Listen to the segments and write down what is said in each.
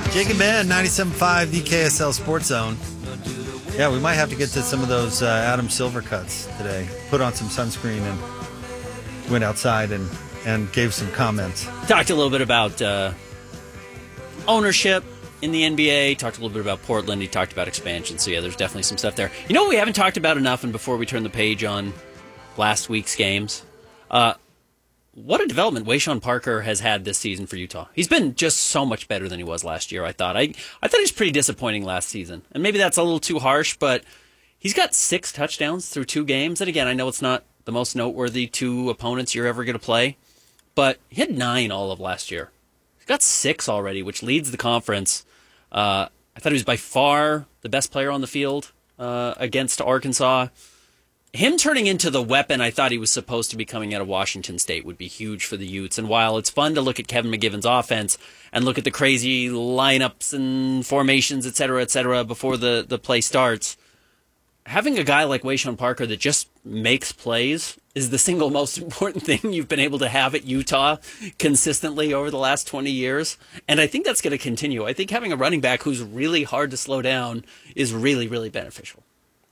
Jake and Ben, 97.5, the KSL Sports Zone. Yeah, we might have to get to some of those Adam Silver cuts today. Put on some sunscreen and went outside and gave some comments. Talked a little bit about ownership in the NBA. Talked a little bit about Portland. He talked about expansion. So, yeah, there's definitely some stuff there. You know what we haven't talked about enough, and before we turn the page on last week's games, what a development Wayshawn Parker has had this season for Utah. He's been just so much better than he was last year, I thought. I thought he was pretty disappointing last season. And maybe that's a little too harsh, but he's got 6 touchdowns through 2 games. And again, I know it's not the most noteworthy 2 opponents you're ever going to play, but he had 9 all of last year. He's got 6 already, which leads the conference. I thought he was by far the best player on the field against Arkansas. Him turning into the weapon I thought he was supposed to be coming out of Washington State would be huge for the Utes. And while it's fun to look at Kevin McGivern's offense and look at the crazy lineups and formations, et cetera, before the play starts, having a guy like Wayshawn Parker that just makes plays is the single most important thing you've been able to have at Utah consistently over the last 20 years. And I think that's going to continue. I think having a running back who's really hard to slow down is really, really beneficial.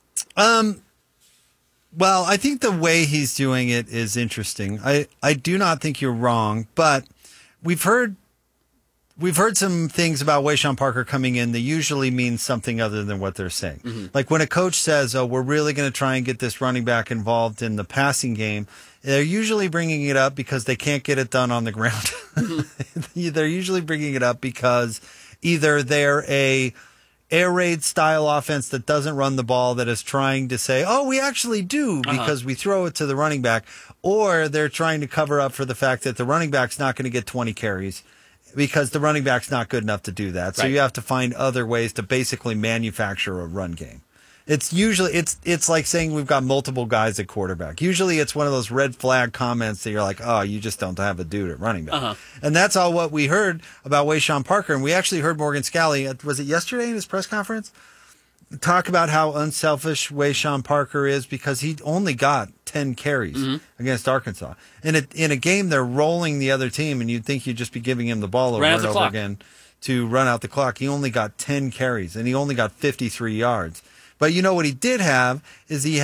Well, I think the way he's doing it is interesting. I do not think you're wrong, but we've heard some things about Wayshawn Parker coming in that usually means something other than what they're saying. Mm-hmm. Like when a coach says, "Oh, we're really going to try and get this running back involved in the passing game," they're usually bringing it up because they can't get it done on the ground. Mm-hmm. They're usually bringing it up because either they're a air raid style offense that doesn't run the ball, that is trying to say, "Oh, we actually do," because we throw it to the running back, or they're trying to cover up for the fact that the running back's not going to get 20 carries because the running back's not good enough to do that. So you have to find other ways to basically manufacture a run game. It's usually it's like saying we've got multiple guys at quarterback. Usually it's one of those red flag comments that you're like, "Oh, you just don't have a dude at running back." And that's all what we heard about Wayshawn Parker. And we actually heard Morgan Scalley, was it yesterday in his press conference, talk about how unselfish Wayshawn Parker is because he only got 10 carries against Arkansas. And in a game they're rolling the other team, and you'd think you'd just be giving him the ball over and over again to run out the clock. He only got 10 carries, and he only got 53 yards. But you know what he did have is he